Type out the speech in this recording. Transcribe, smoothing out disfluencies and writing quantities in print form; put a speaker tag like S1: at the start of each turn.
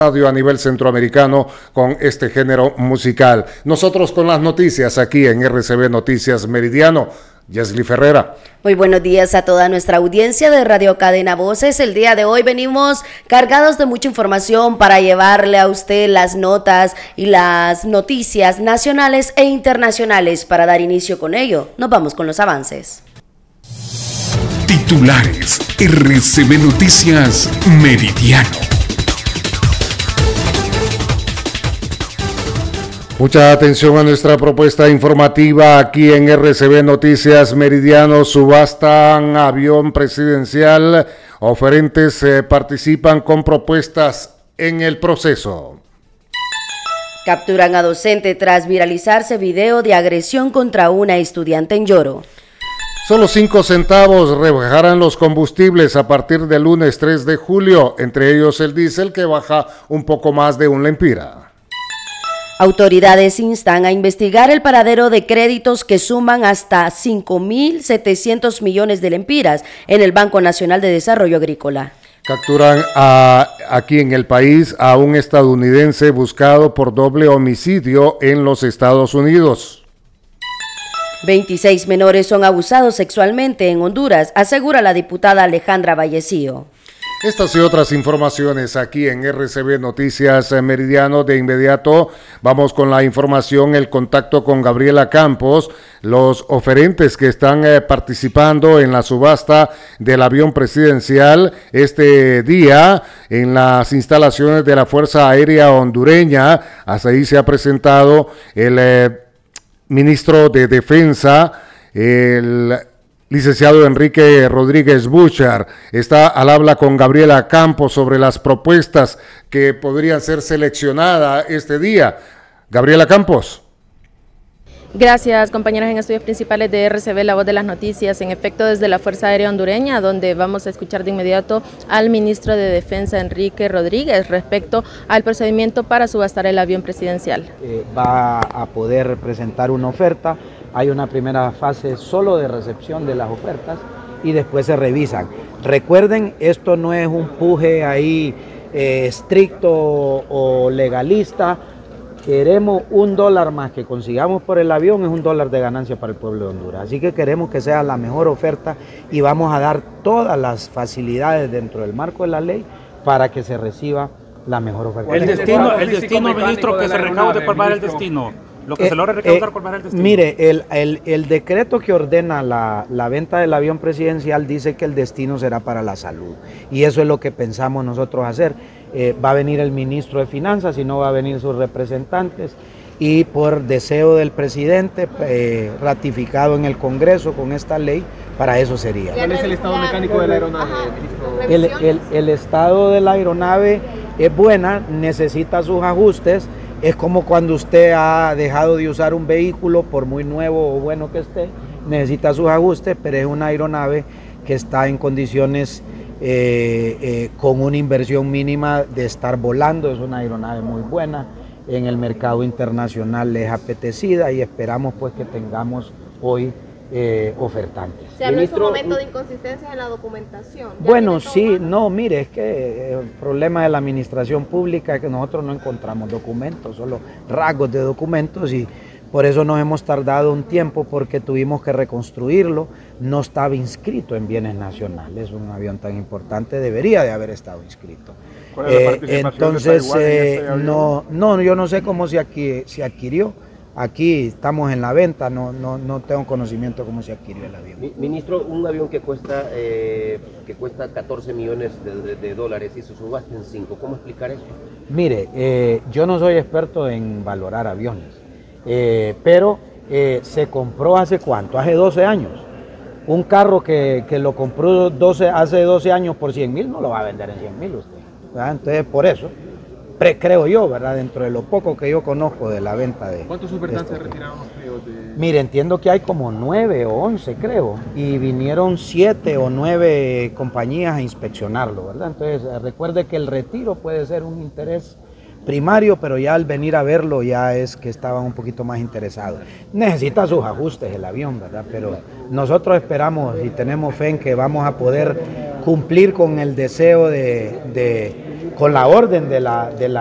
S1: radio a nivel centroamericano con este género musical. Nosotros con las noticias aquí en RCB Noticias Meridiano. Yesli Ferrera.
S2: Muy buenos días a toda nuestra audiencia de Radio Cadena Voces. El día de hoy venimos cargados de mucha información para llevarle a usted las notas y las noticias nacionales e internacionales. Para dar inicio con ello, nos vamos con los avances.
S3: Titulares: RCB Noticias Meridiano.
S1: Mucha atención a nuestra propuesta informativa aquí en RCB Noticias Meridiano. Subastan avión presidencial. Oferentes participan con propuestas en el proceso.
S2: Capturan a docente tras viralizarse video de agresión contra una estudiante en Yoro.
S1: Solo 5 centavos rebajarán los combustibles a partir del lunes 3 de julio, entre ellos el diésel que baja un poco más de un lempira.
S2: Autoridades instan a investigar el paradero de créditos que suman hasta 5.700 millones de lempiras en el Banco Nacional de Desarrollo Agrícola.
S1: Capturan aquí en el país a un estadounidense buscado por doble homicidio en los Estados Unidos.
S2: 26 menores son abusados sexualmente en Honduras, asegura la diputada Alejandra Vallecillo.
S1: Estas y otras informaciones aquí en RCB Noticias Meridiano. De inmediato vamos con la información, el contacto con Gabriela Campos, los oferentes que están participando en la subasta del avión presidencial este día en las instalaciones de la Fuerza Aérea Hondureña. Hasta ahí se ha presentado el ministro de Defensa, el licenciado Enrique Rodríguez Buchar. Está al habla con Gabriela Campos sobre las propuestas que podrían ser seleccionadas este día. Gabriela Campos.
S4: Gracias, compañeros en estudios principales de RCB, la voz de las noticias. En efecto, desde la Fuerza Aérea Hondureña, donde vamos a escuchar de inmediato al ministro de Defensa, Enrique Rodríguez, respecto al procedimiento para subastar el avión presidencial.
S5: Va a poder presentar una oferta. Hay una primera fase solo de recepción de las ofertas y después se revisan. Recuerden, esto no es un puje ahí estricto o legalista. Queremos $1 más que consigamos por el avión, es $1 de ganancia para el pueblo de Honduras. Así que queremos que sea la mejor oferta y vamos a dar todas las facilidades dentro del marco de la ley para que se reciba la mejor oferta.
S6: El destino, ministro, que se recaude por bajar el destino. Lo que se logra recaudar por bajar el destino.
S5: Mire, el decreto que ordena la venta del avión presidencial dice que el destino será para la salud. Y eso es lo que pensamos nosotros hacer. Va a venir el ministro de Finanzas y no va a venir sus representantes. Y por deseo del presidente, ratificado en el Congreso con esta ley, para eso sería.
S7: ¿Cuál es el estado mecánico de la aeronave, ministro?
S5: El estado de la aeronave es buena, necesita sus ajustes. Es como cuando usted ha dejado de usar un vehículo, por muy nuevo o bueno que esté, necesita sus ajustes, pero es una aeronave que está en condiciones con una inversión mínima de estar volando. Es una aeronave muy buena, en el mercado internacional es apetecida y esperamos pues que tengamos hoy ofertantes.
S7: ¿Se habló en su momento de inconsistencias en la documentación?
S5: Bueno, sí, no, mire, es que el problema de la administración pública es que nosotros no encontramos documentos, solo rasgos de documentos, y por eso nos hemos tardado un tiempo porque tuvimos que reconstruirlo. No estaba inscrito en bienes nacionales, un avión tan importante debería de haber estado inscrito. Entonces, no, yo no sé cómo se adquirió. Aquí estamos en la venta, no tengo conocimiento cómo se adquirió el avión.
S8: Ministro, un avión que cuesta 14 millones de dólares y se subasta en 5, ¿cómo explicar eso?
S5: Mire, yo no soy experto en valorar aviones, pero se compró ¿hace cuánto? Hace 12 años. Un carro que lo compró hace 12 años por 100,000 no lo va a vender en 100,000 usted, ¿verdad? Entonces, por eso creo yo, ¿verdad? Dentro de lo poco que yo conozco de la venta de...
S7: ¿Cuántos ofertantes retiraron los pliegos de...?
S5: Mire, entiendo que hay como 9 o 11, creo, y vinieron 7 o 9 compañías a inspeccionarlo, ¿verdad? Entonces, recuerde que el retiro puede ser un interés primario, pero ya al venir a verlo ya es que estaban un poquito más interesados. Necesita sus ajustes el avión, ¿verdad? Pero nosotros esperamos y tenemos fe en que vamos a poder cumplir con el deseo de con la orden de la